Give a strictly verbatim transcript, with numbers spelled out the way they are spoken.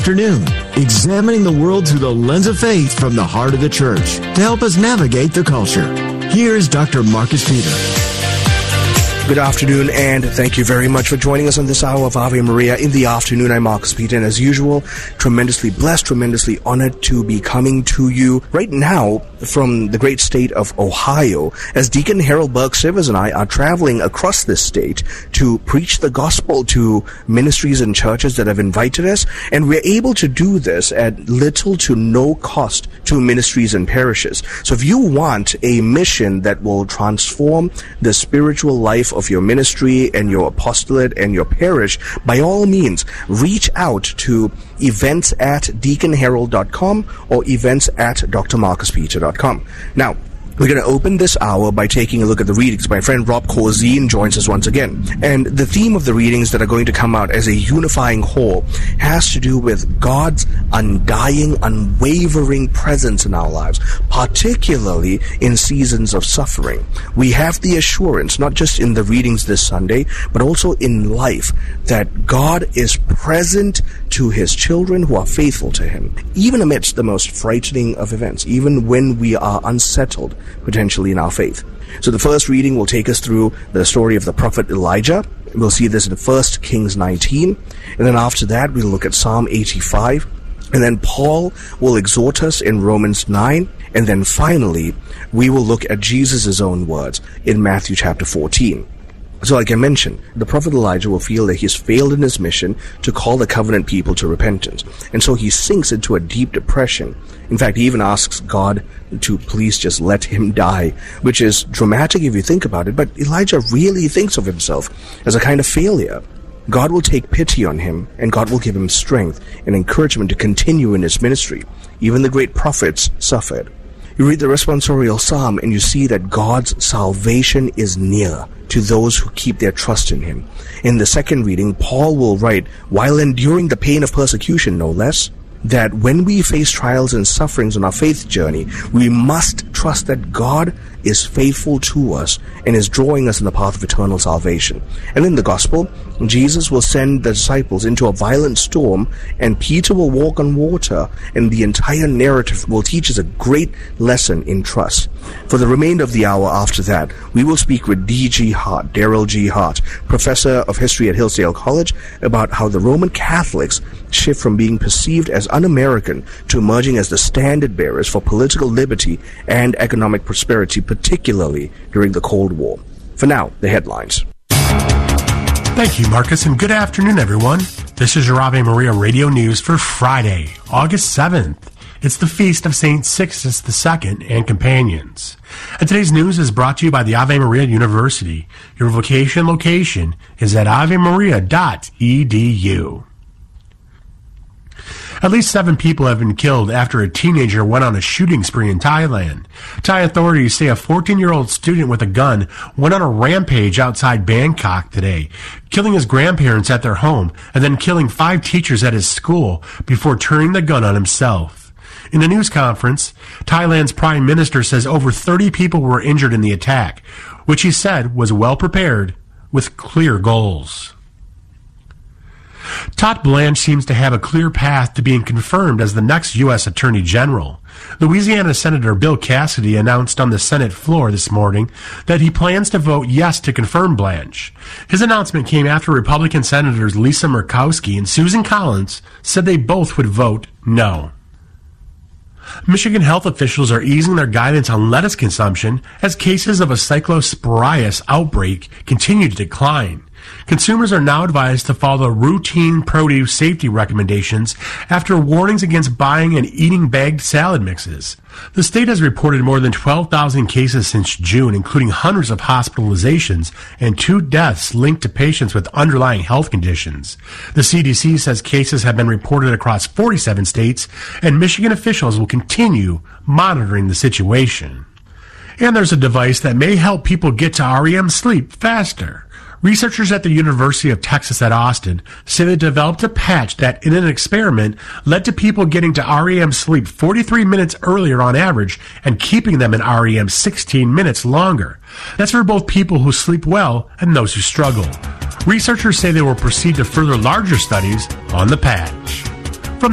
afternoon, examining the world through the lens of faith from the heart of the church to help us navigate the culture. Here's Doctor Marcus Peter. Good afternoon, and thank you very much for joining us on this hour of Ave Maria in the afternoon. I'm Marcus Peter, and as usual, tremendously blessed, tremendously honored to be coming to you right now from the great state of Ohio, as Deacon Harold Burke-Sivers and I are traveling across this state to preach the gospel to ministries and churches that have invited us, and we're able to do this at little to no cost to ministries and parishes. So if you want a mission that will transform the spiritual life of your ministry and your apostolate and your parish, by all means, reach out to events at deacon harold dot com or events at d r marcus peter dot com. Now, we're going to open this hour by taking a look at the readings. My friend Rob Corzine joins us once again. And the theme of the readings that are going to come out as a unifying whole has to do with God's undying, unwavering presence in our lives, particularly in seasons of suffering. We have the assurance, not just in the readings this Sunday, but also in life, that God is present to His children who are faithful to Him, even amidst the most frightening of events, even when we are unsettled potentially in our faith. So the first reading will take us through the story of the prophet Elijah. We'll see this in First Kings nineteen, and then after that we'll look at Psalm eighty-five, and then Paul will exhort us in Romans nine, and then finally we will look at Jesus' own words in Matthew chapter fourteen. So like I mentioned, the prophet Elijah will feel that he's failed in his mission to call the covenant people to repentance. And so he sinks into a deep depression. In fact, he even asks God to please just let him die, which is dramatic if you think about it. But Elijah really thinks of himself as a kind of failure. God will take pity on him, and God will give him strength and encouragement to continue in his ministry. Even the great prophets suffered. You read the responsorial psalm and you see that God's salvation is near to those who keep their trust in Him. In the second reading, Paul will write, while enduring the pain of persecution, no less, that when we face trials and sufferings on our faith journey, we must trust that God is faithful to us and is drawing us in the path of eternal salvation. And in the gospel, Jesus will send the disciples into a violent storm, and Peter will walk on water, and the entire narrative will teach us a great lesson in trust. For the remainder of the hour after that, we will speak with D G Hart, Daryl G. Hart, professor of history at Hillsdale College, about how the Roman Catholics shift from being perceived as un-American to emerging as the standard bearers for political liberty and economic prosperity, particularly during the Cold War. For now, the headlines. Thank you, Marcus, and good afternoon, everyone. This is your Ave Maria Radio News for Friday, August seventh. It's the feast of Saint Sixtus the Second and companions. And today's news is brought to you by the Ave Maria University. Your vocation location is at ave maria dot e d u. At least seven people have been killed after a teenager went on a shooting spree in Thailand. Thai authorities say a fourteen-year-old student with a gun went on a rampage outside Bangkok today, killing his grandparents at their home and then killing five teachers at his school before turning the gun on himself. In a news conference, Thailand's prime minister says over thirty people were injured in the attack, which he said was well prepared with clear goals. Todd Blanche seems to have a clear path to being confirmed as the next U S Attorney General. Louisiana Senator Bill Cassidy announced on the Senate floor this morning that he plans to vote yes to confirm Blanche. His announcement came after Republican Senators Lisa Murkowski and Susan Collins said they both would vote no. Michigan health officials are easing their guidance on lettuce consumption as cases of a cyclosporias outbreak continue to decline. Consumers are now advised to follow routine produce safety recommendations after warnings against buying and eating bagged salad mixes. The state has reported more than twelve thousand cases since June, including hundreds of hospitalizations and two deaths linked to patients with underlying health conditions. The C D C says cases have been reported across forty-seven states, and Michigan officials will continue monitoring the situation. And there's a device that may help people get to R E M sleep faster. Researchers at the University of Texas at Austin say they developed a patch that, in an experiment, led to people getting to R E M sleep forty-three minutes earlier on average and keeping them in R E M sixteen minutes longer. That's for both people who sleep well and those who struggle. Researchers say they will proceed to further larger studies on the patch.